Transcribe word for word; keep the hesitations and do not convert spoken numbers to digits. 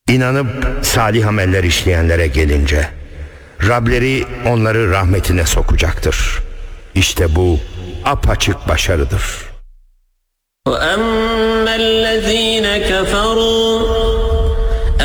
İnanıp salih ameller işleyenlere gelince, Rableri onları rahmetine sokacaktır. İşte bu apaçık başarıdır. وَأَمَّا الَّذ۪ينَ كَفَرُوا